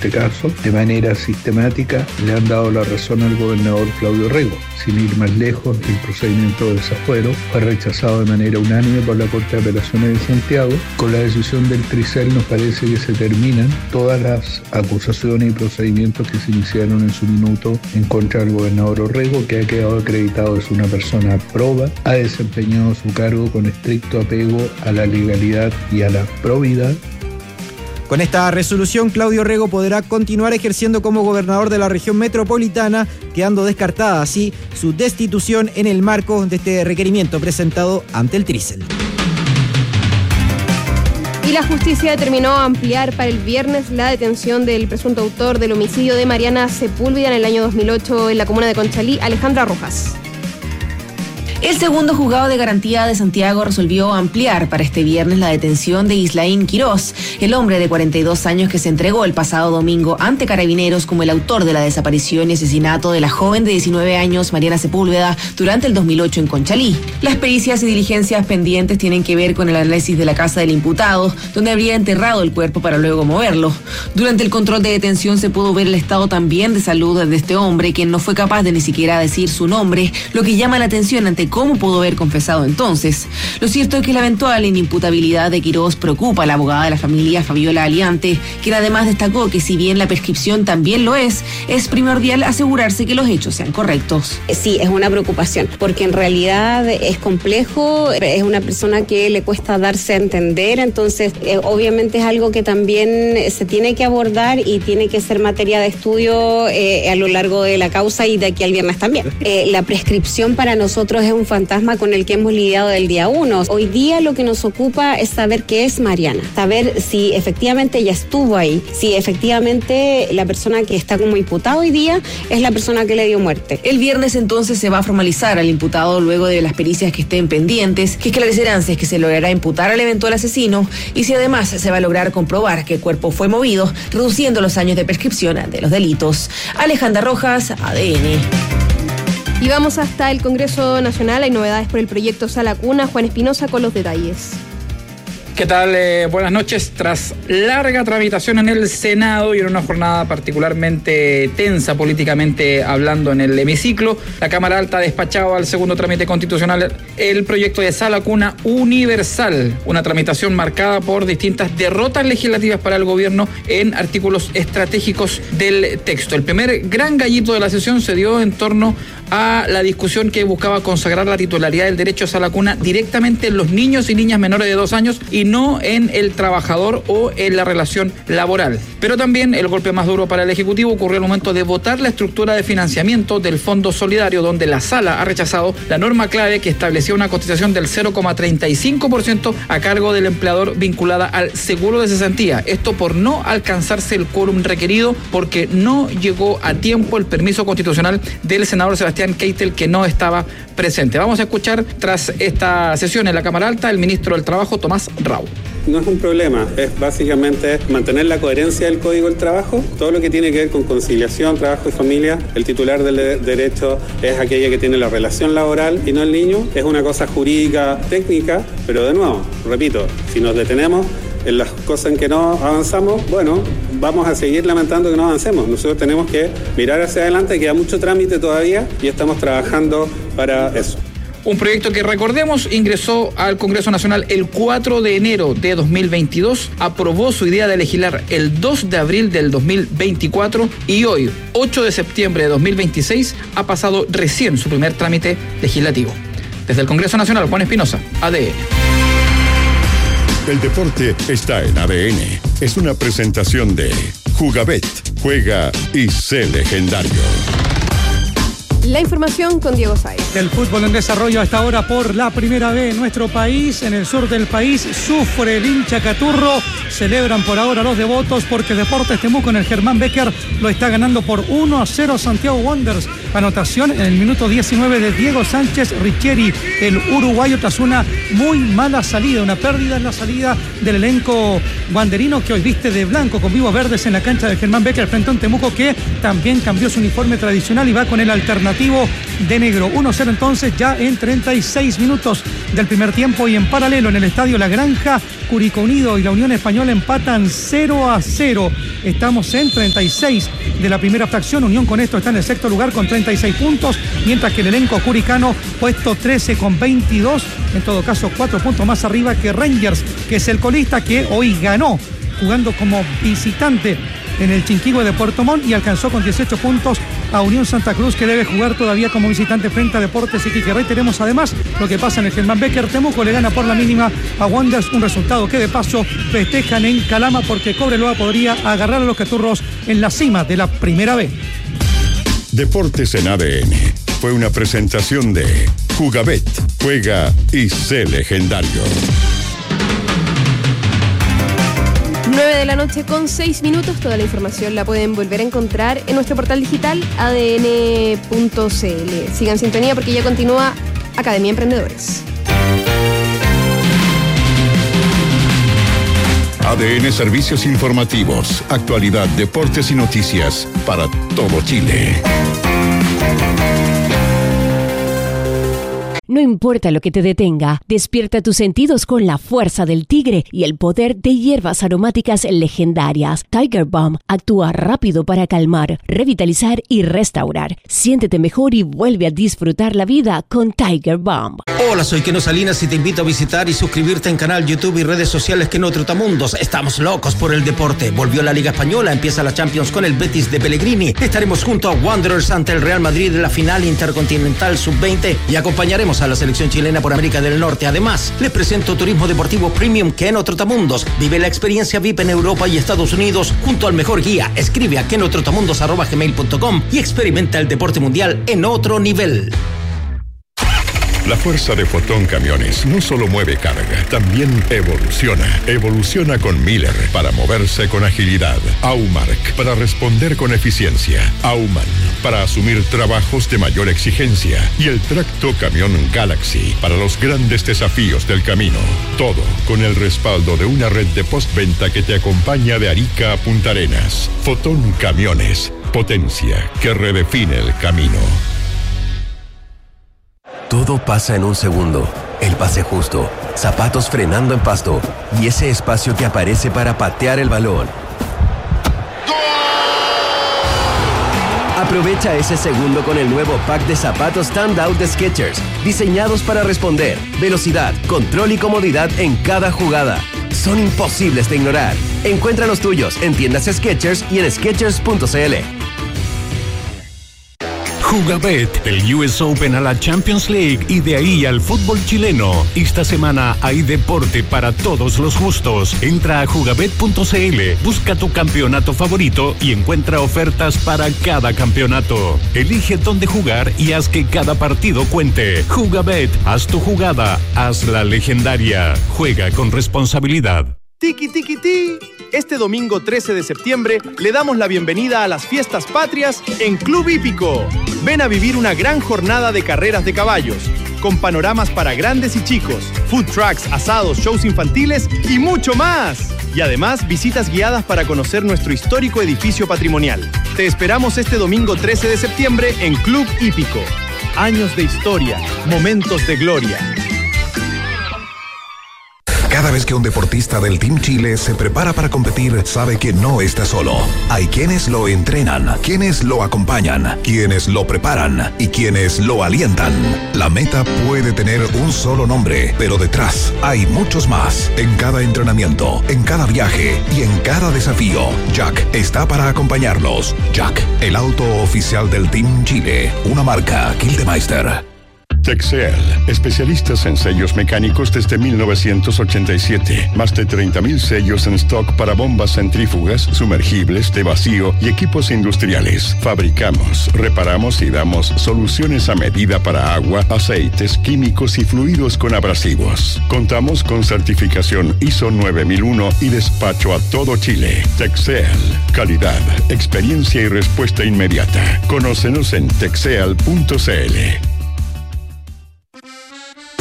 este caso, de manera sistemática le han dado la razón al gobernador Claudio Rego. Sin ir más lejos, el procedimiento de desafuero fue rechazado de manera unánime por la Corte de Apelaciones de Santiago. Con la decisión del Tricel nos parece que se terminan todas las acusaciones y procedimientos que se iniciaron en su minuto en contra del gobernador Orrego, que ha quedado acreditado es una persona proba, ha desempeñado su cargo con estricto apego a la legalidad y a la probidad. Con esta resolución, Claudio Rego podrá continuar ejerciendo como gobernador de la región metropolitana, quedando descartada así su destitución en el marco de este requerimiento presentado ante el Tricel. Y la justicia determinó ampliar para el viernes la detención del presunto autor del homicidio de Mariana Sepúlveda en el año 2008 en la comuna de Conchalí, Alejandra Rojas. El segundo juzgado de garantía de Santiago resolvió ampliar para este viernes la detención de Islaín Quirós, el hombre de 42 años que se entregó el pasado domingo ante Carabineros como el autor de la desaparición y asesinato de la joven de 19 años Mariana Sepúlveda durante el 2008 en Conchalí. Las pericias y diligencias pendientes tienen que ver con el análisis de la casa del imputado, donde habría enterrado el cuerpo para luego moverlo. Durante el control de detención se pudo ver el estado también de salud de este hombre, quien no fue capaz de ni siquiera decir su nombre, lo que llama la atención ante cómo pudo haber confesado entonces. Lo cierto es que la eventual inimputabilidad de Quirós preocupa a la abogada de la familia, Fabiola Aliante, quien además destacó que si bien la prescripción también lo es primordial asegurarse que los hechos sean correctos. Sí, es una preocupación, porque en realidad es complejo, es una persona que le cuesta darse a entender, entonces obviamente es algo que también se tiene que abordar y tiene que ser materia de estudio a lo largo de la causa y de aquí al viernes también. La prescripción para nosotros es un fantasma con el que hemos lidiado del día 1. Hoy día lo que nos ocupa es saber qué es Mariana, saber si efectivamente ella estuvo ahí, si efectivamente la persona que está como imputado hoy día es la persona que le dio muerte. El viernes entonces se va a formalizar al imputado luego de las pericias que estén pendientes, que esclarecerán si es que se logrará imputar al eventual asesino y si además se va a lograr comprobar que el cuerpo fue movido, reduciendo los años de prescripción de los delitos. Alejandra Rojas, ADN. Y vamos hasta el Congreso Nacional. Hay novedades por el proyecto Sala Cuna. Juan Espinosa con los detalles. ¿Qué tal? Buenas noches. Tras larga tramitación en el Senado y en una jornada particularmente tensa políticamente hablando en el hemiciclo, la Cámara Alta ha despachado al segundo trámite constitucional el proyecto de Sala Cuna Universal, una tramitación marcada por distintas derrotas legislativas para el gobierno en artículos estratégicos del texto. El primer gran gallito de la sesión se dio en torno a la discusión que buscaba consagrar la titularidad del derecho a Sala Cuna directamente en los niños y niñas menores de 2 años y no en el trabajador o en la relación laboral. Pero también el golpe más duro para el Ejecutivo ocurrió al momento de votar la estructura de financiamiento del Fondo Solidario, donde la Sala ha rechazado la norma clave que establecía una cotización del 0,35% a cargo del empleador vinculada al seguro de cesantía. Esto por no alcanzarse el quórum requerido porque no llegó a tiempo el permiso constitucional del senador Sebastián Keitel, que no estaba presente. Vamos a escuchar tras esta sesión en la Cámara Alta el ministro del Trabajo, Tomás Rau. No es un problema, es básicamente mantener la coherencia del Código del Trabajo. Todo lo que tiene que ver con conciliación, trabajo y familia, el titular del derecho es aquella que tiene la relación laboral y no el niño. Es una cosa jurídica, técnica, pero de nuevo, repito, si nos detenemos en las cosas en que no avanzamos, bueno, vamos a seguir lamentando que no avancemos. Nosotros tenemos que mirar hacia adelante, queda mucho trámite todavía y estamos trabajando para eso. Un proyecto que, recordemos, ingresó al Congreso Nacional el 4 de enero de 2022, aprobó su idea de legislar el 2 de abril del 2024 y hoy, 8 de septiembre de 2026, ha pasado recién su primer trámite legislativo. Desde el Congreso Nacional, Juan Espinosa, ADN. El deporte está en ADN. Es una presentación de Jugabet. Juega y sé legendario. La información con Diego Sáez. El fútbol en desarrollo hasta ahora por la primera vez en nuestro país. En el sur del país sufre el hincha Caturro. Celebran por ahora los devotos porque Deportes Temuco en el Germán Becker lo está ganando por 1-0 Santiago Wanderers. Anotación en el minuto 19 de Diego Sánchez Richieri, el uruguayo, tras una muy mala salida, una pérdida en la salida del elenco wanderino, que hoy viste de blanco con vivos verdes en la cancha del Germán Becker frente a un Temuco que también cambió su uniforme tradicional y va con el alternativo llamativo de negro. 1-0 entonces ya en 36 minutos del primer tiempo, y en paralelo en el estadio La Granja, Curicó Unido y la Unión Española empatan 0-0. Estamos en 36 de la primera fracción. Unión con esto está en el sexto lugar con 36 puntos, mientras que el elenco curicano puesto 13 con 22. En todo caso, 4 puntos más arriba que Rangers, que es el colista, que hoy ganó jugando como visitante en el Chinquihue de Puerto Montt y alcanzó con 18 puntos a Unión Santa Cruz, que debe jugar todavía como visitante frente a Deportes Iquique. Reiteremos además lo que pasa en el Germán Becker. Temuco le gana por la mínima a Wanderers, un resultado que de paso festejan en Calama, porque Cobreloa podría agarrar a los Caturros en la cima de la primera B. Deportes en ADN fue una presentación de Jugabet. Juega y sé legendario. 9 de la noche con 6 minutos. Toda la información la pueden volver a encontrar en nuestro portal digital adn.cl. Sigan en sintonía porque ya continúa Academia Emprendedores. ADN Servicios Informativos, actualidad, deportes y noticias para todo Chile. No importa lo que te detenga, despierta tus sentidos con la fuerza del tigre y el poder de hierbas aromáticas legendarias. Tiger Balm actúa rápido para calmar, revitalizar y restaurar. Siéntete mejor y vuelve a disfrutar la vida con Tiger Balm. Hola, soy Keno Salinas y te invito a visitar y suscribirte en canal YouTube y redes sociales Keno Trotamundos. Estamos locos por el deporte. Volvió la Liga Española, empieza la Champions con el Betis de Pellegrini. Estaremos junto a Wanderers ante el Real Madrid en la final intercontinental sub-20 y acompañaremos a la selección chilena por América del Norte. Además, les presento Turismo Deportivo Premium Keno Trotamundos. Vive la experiencia VIP en Europa y Estados Unidos junto al mejor guía. Escribe a kenotrotamundos@gmail.com y experimenta el deporte mundial en otro nivel. La fuerza de Fotón Camiones no solo mueve carga, también evoluciona. Evoluciona con Miller para moverse con agilidad. Aumark para responder con eficiencia. Auman para asumir trabajos de mayor exigencia. Y el tracto camión Galaxy para los grandes desafíos del camino. Todo con el respaldo de una red de postventa que te acompaña de Arica a Punta Arenas. Fotón Camiones, potencia que redefine el camino. Todo pasa en un segundo. El pase justo, zapatos frenando en pasto y ese espacio que aparece para patear el balón. Aprovecha ese segundo con el nuevo pack de zapatos Standout de Skechers, diseñados para responder, velocidad, control y comodidad en cada jugada. Son imposibles de ignorar. Encuentra los tuyos en tiendas Skechers y en Skechers.cl. Jugabet, del US Open a la Champions League y de ahí al fútbol chileno. Esta semana hay deporte para todos los gustos. Entra a jugabet.cl, busca tu campeonato favorito y encuentra ofertas para cada campeonato. Elige dónde jugar y haz que cada partido cuente. Jugabet, haz tu jugada, hazla legendaria. Juega con responsabilidad. Tiki tiki ti. Este domingo 13 de septiembre le damos la bienvenida a las fiestas patrias en Club Hípico. Ven a vivir una gran jornada de carreras de caballos, con panoramas para grandes y chicos, food trucks, asados, shows infantiles y mucho más. Y además visitas guiadas para conocer nuestro histórico edificio patrimonial. Te esperamos este domingo 13 de septiembre en Club Hípico. Años de historia, momentos de gloria. Cada vez que un deportista del Team Chile se prepara para competir, sabe que no está solo. Hay quienes lo entrenan, quienes lo acompañan, quienes lo preparan y quienes lo alientan. La meta puede tener un solo nombre, pero detrás hay muchos más. En cada entrenamiento, en cada viaje y en cada desafío, Jack está para acompañarlos. Jack, el auto oficial del Team Chile, una marca Gildemeister. Texel, especialistas en sellos mecánicos desde 1987. Más de 30,000 sellos en stock para bombas centrífugas, sumergibles, de vacío y equipos industriales. Fabricamos, reparamos y damos soluciones a medida para agua, aceites, químicos y fluidos con abrasivos. Contamos con certificación ISO 9001 y despacho a todo Chile. Texel, calidad, experiencia y respuesta inmediata. Conócenos en texel.cl.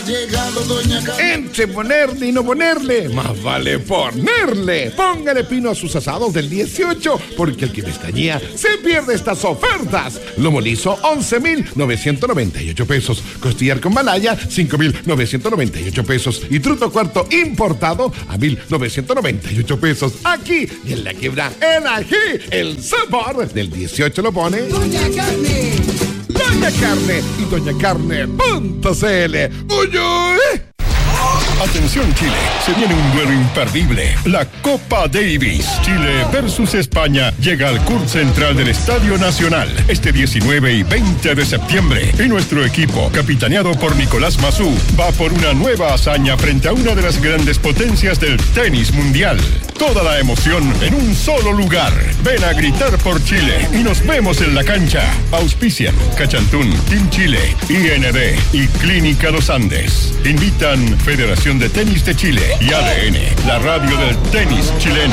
llegado Doña Carne. Entre ponerle y no ponerle, más vale ponerle. Póngale pino a sus asados del 18, porque el que pestañea se pierde estas ofertas. Lomo liso, 11.998 pesos. Costillar con malaya, 5.998 pesos. Y truto cuarto importado a 1.998 pesos. Aquí y en la quiebra, el ají, el sabor del 18 lo pone Doña Carne. Doña Carne y doñacarne.cl. ¡Uy, uy! Atención Chile, se viene un duelo imperdible, la Copa Davis. Chile versus España llega al CURT central del Estadio Nacional este 19 y 20 de septiembre. Y nuestro equipo, capitaneado por Nicolás Massú, va por una nueva hazaña frente a una de las grandes potencias del tenis mundial. Toda la emoción en un solo lugar. Ven a gritar por Chile y nos vemos en la cancha. Auspician Cachantún, Team Chile, IND y Clínica Los Andes. Invitan Federación de Tenis de Chile y ADN, la radio del tenis chileno.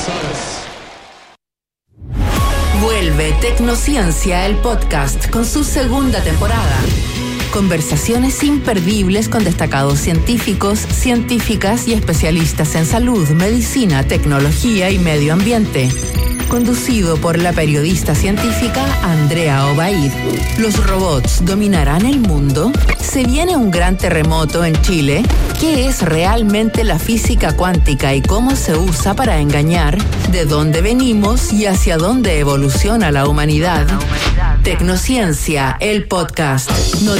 Vuelve Tecnociencia, el podcast, con su segunda temporada. Conversaciones imperdibles con destacados científicos, científicas y especialistas en salud, medicina, tecnología y medio ambiente. Conducido por la periodista científica Andrea Obaid. ¿Los robots dominarán el mundo? ¿Se viene un gran terremoto en Chile? ¿Qué es realmente la física cuántica y cómo se usa para engañar? ¿De dónde venimos y hacia dónde evoluciona la humanidad? Tecnociencia, el podcast. No